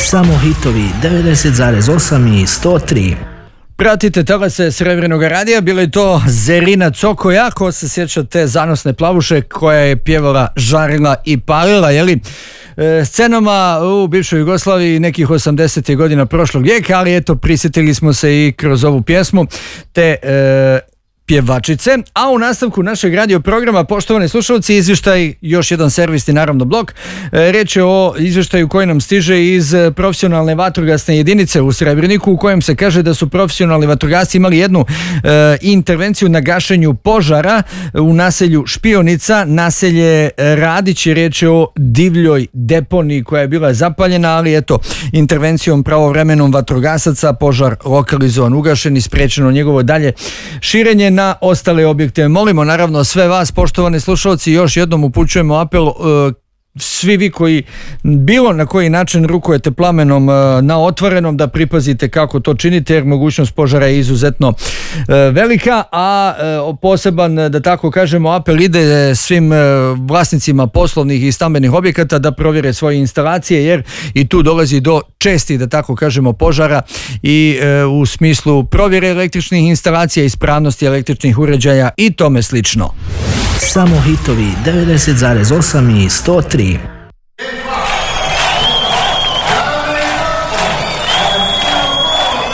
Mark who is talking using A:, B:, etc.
A: Samo hitovi 90,8 i 103.
B: Pratite talase Srebrnog radija, bilo je to Zerina Cokoja, ko se sjeća te zanosne plavuše koja je pjevala, žarila i palila, jeli? Scenama u bivšoj Jugoslaviji nekih 80. godina prošlog vijeka, ali eto, prisjetili smo se i kroz ovu pjesmu te pjevačice, a u nastavku našeg radio programa, poštovani slušalci, izvještaj, još jedan servisni naravno blok. Riječ je o izvještaju koji nam stiže iz profesionalne vatrogasne jedinice u Srebreniku, u kojem se kaže da su profesionalni vatrogasci imali jednu intervenciju na gašenju požara u naselju Špionica, naselje Radić. Riječ je o divljoj deponiji koja je bila zapaljena, ali eto, intervencijom pravovremenom vatrogasaca požar lokalizovan, ugašen i spriječeno njegovo dalje širenje na ostale objekte. Molimo naravno sve vas, poštovani slušalci, još jednom upućujemo apel, svi vi koji bilo na koji način rukujete plamenom na otvorenom, da pripazite kako to činite, jer mogućnost požara je izuzetno velika, a poseban, da tako kažemo, apel ide svim vlasnicima poslovnih i stambenih objekata da provjere svoje instalacije, jer i tu dolazi do čestih, da tako kažemo, požara i u smislu provjere električnih instalacija, ispravnosti električnih uređaja i tome slično.
A: Samo hitovi 90,8 i 103.